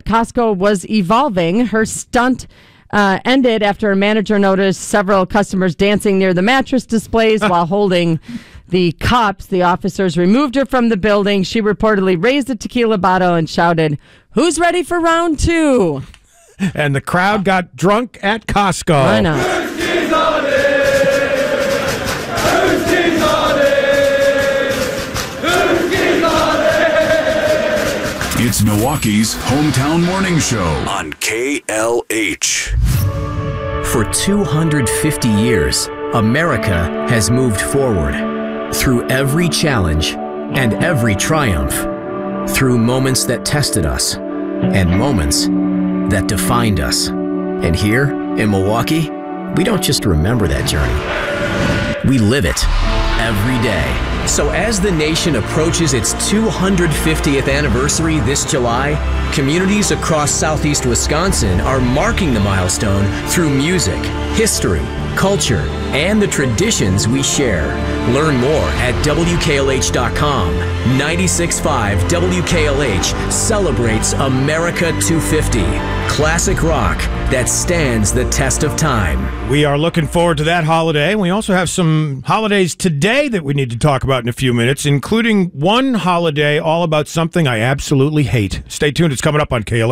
Costco was evolving. Her stunt ended after a manager noticed several customers dancing near the mattress displays while holding the cups. The officers removed her from the building. She reportedly raised a tequila bottle and shouted, "Who's ready for round 2?" And the crowd got drunk at Costco. I know. It's Milwaukee's hometown morning show on KLH. For 250 years, America has moved forward through every challenge and every triumph, through moments that tested us and moments that defined us. And here in Milwaukee, we don't just remember that journey. We live it every day. So as the nation approaches its 250th anniversary this July, communities across southeast Wisconsin are marking the milestone through music, history, culture, and the traditions we share. Learn more at WKLH.com. 96.5 WKLH celebrates America 250. Classic rock that stands the test of time. We are looking forward to that holiday. We also have some holidays today that we need to talk about in a few minutes, including one holiday all about something I absolutely hate. Stay tuned. It's coming up on KLH.